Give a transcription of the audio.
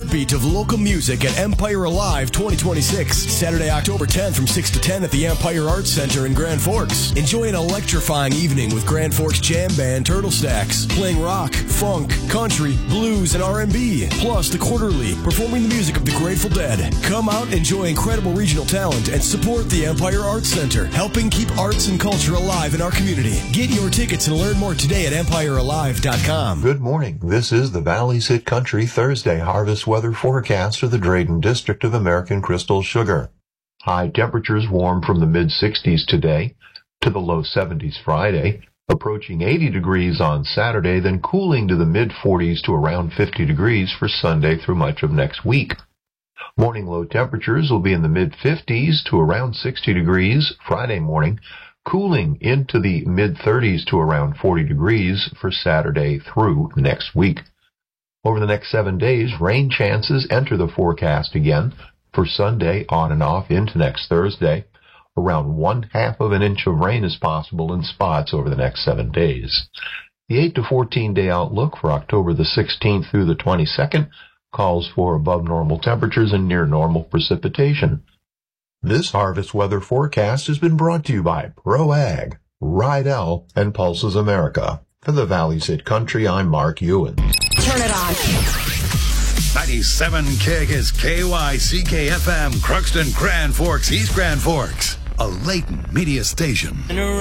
heartbeat of local music at Empire Alive 2026. Saturday, October 10th from 6 to 10 at the Empire Arts Center in Grand Forks. Enjoy an electrifying evening with Grand Forks jam band Turtle Stacks, playing rock, funk, country, blues, and R&B. Plus, The Quarterly, performing the music of the Grateful Dead. Come out, enjoy incredible regional talent, and support the Empire Arts Center, helping keep arts and culture alive in our community. Get your tickets and learn more today at EmpireAlive.com. Good morning. This is the Valley's Hit Country Thursday harvest weather forecast for the Drayton District of American Crystal Sugar. High temperatures warm from the mid-60s today to the low 70s Friday, approaching 80 degrees on Saturday, then cooling to the mid-40s to around 50 degrees for Sunday through much of next week. Morning low temperatures will be in the mid-50s to around 60 degrees Friday morning, cooling into the mid-30s to around 40 degrees for Saturday through next week. Over the next 7 days, rain chances enter the forecast again. For Sunday, on and off into next Thursday, around 1/2 inch of rain is possible in spots over the next 7 days. The 8 to 14 day outlook for October the 16th through the 22nd calls for above normal temperatures and near normal precipitation. This harvest weather forecast has been brought to you by ProAg, Rydell, and Pulses America. For the Valley's Hit Country, I'm Mark Ewan. Turn it on. 97 KIG is KYCK-FM, Crookston, Grand Forks, East Grand Forks, a Layton media station.